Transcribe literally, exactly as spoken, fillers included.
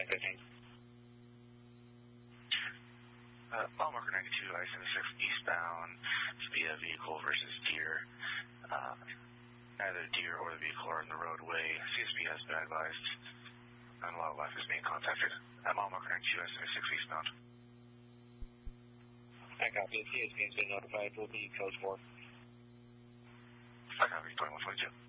fifteen. Uh, mile marker ninety-two, I seventy-six eastbound via vehicle versus deer. Uh, neither deer or the vehicle are in the roadway. C S P has been advised, and wildlife is being contacted. At mile marker ninety-two, I seventy-six eastbound. I copy. C S P has been notified. Will be code four. I copy. twenty-one twenty-two.